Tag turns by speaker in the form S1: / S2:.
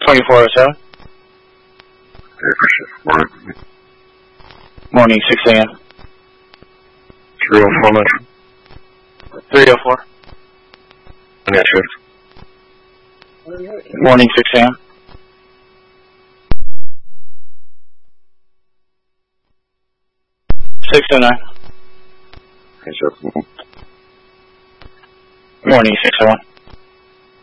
S1: 2407.
S2: Morning.
S1: Morning, 6 a.m.
S2: 304 Metro.
S1: 304.
S2: Yeah, shift.
S1: Morning, 6 a.m. 609.
S2: Yes, sir.
S1: Morning, 601.